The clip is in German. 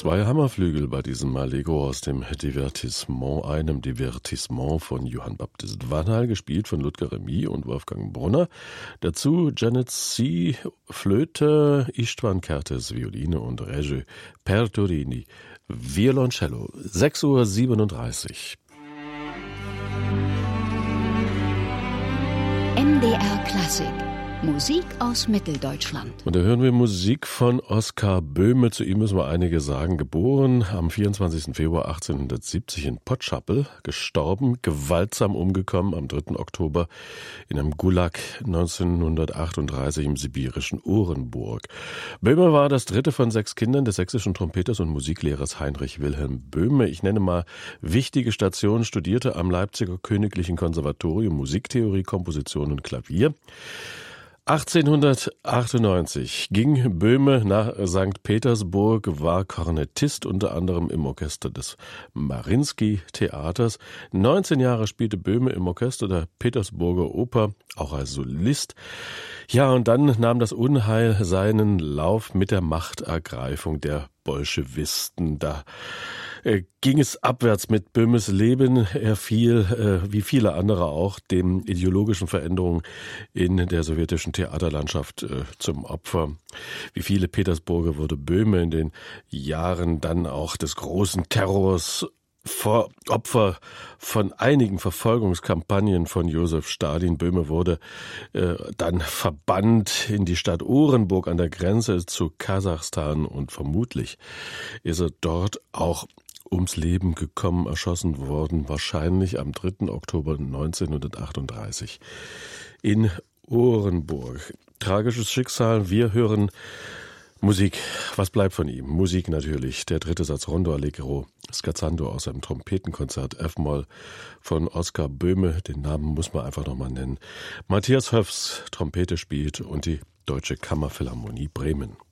Zwei Hammerflügel bei diesem Allegro aus dem Divertissement, einem Divertissement von Johann Baptist Vanhal, gespielt von Ludger Remy und Wolfgang Brunner. Dazu Janet C. Flöte, Istvan Kertész Violine und Regis Perturini Violoncello. 6:37 Uhr. MDR Klassik. Musik aus Mitteldeutschland. Und da hören wir Musik von Oskar Böhme. Zu ihm müssen wir einige sagen. Geboren am 24. Februar 1870 in Potschappel, gestorben, gewaltsam umgekommen am 3. Oktober in einem Gulag 1938 im sibirischen Orenburg. Böhme war das dritte von 6 Kindern des sächsischen Trompeters und Musiklehrers Heinrich Wilhelm Böhme. Ich nenne mal wichtige Stationen, studierte am Leipziger Königlichen Konservatorium Musiktheorie, Komposition und Klavier. 1898 ging Böhme nach St. Petersburg, war Kornettist unter anderem im Orchester des Mariinsky-Theaters. 19 Jahre spielte Böhme im Orchester der Petersburger Oper, auch als Solist. Ja, und dann nahm das Unheil seinen Lauf mit der Machtergreifung der Bolschewisten. Da ging es abwärts mit Böhmes Leben. Er fiel, wie viele andere auch, den ideologischen Veränderungen in der sowjetischen Theaterlandschaft zum Opfer. Wie viele Petersburger wurde Böhme in den Jahren dann auch des großen Terrors Opfer von einigen Verfolgungskampagnen von Josef Stalin. Böhme wurde dann verbannt in die Stadt Orenburg an der Grenze zu Kasachstan und vermutlich ist er dort auch ums Leben gekommen, erschossen worden, wahrscheinlich am 3. Oktober 1938 in Orenburg. Tragisches Schicksal, wir hören Musik. Was bleibt von ihm? Musik natürlich. Der dritte Satz Rondo Allegro Scherzando aus einem Trompetenkonzert F-Moll von Oskar Böhme. Den Namen muss man einfach nochmal nennen. Matthias Höfs Trompete spielt und die Deutsche Kammerphilharmonie Bremen.